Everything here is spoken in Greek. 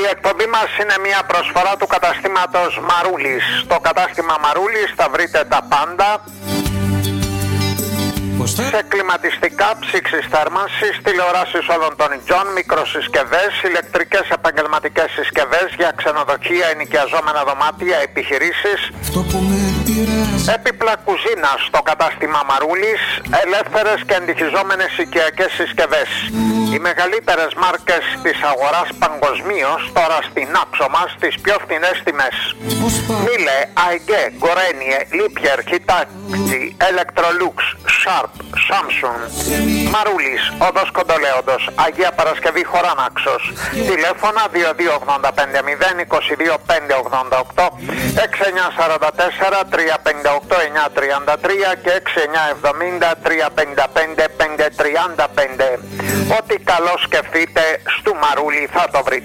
εκπομπή μας είναι μια προσφορά του καταστήματος Μαρούλης. Στο κατάστημα Μαρούλης θα βρείτε τα πάντα σε κλιματιστικά, ψήξεις θέρμανσης, τηλεοράσεις όλων των ειδών, μικροσυσκευές, ηλεκτρικές επαγγελματικές συσκευές για ξενοδοχεία, ενοικιαζόμενα δωμάτια, επιχειρήσεις, έπιπλα κουζίνα στο κατάστημα Μαρούλης, ελεύθερες και αντιχιζόμενες οικιακές συσκευές. Οι μεγαλύτερες μάρκες της αγοράς παγκοσμίως τώρα στην άξο μας στις πιο φθηνές τιμές. Μίλε, Αιγκέ, Γκορένιε, Λίπιερ, Hitachi, Electrolux, Sharp, Samsung. Μαρούλης, οδός Κοντολέοντος, Αγία Παρασκευή Χωράναξος. Τηλέφωνα 2285-022-588, 6944 358 933 και 6970 355 535. Ό,τι καλό σκεφτείτε, στου Μαρούλη θα το βρείτε.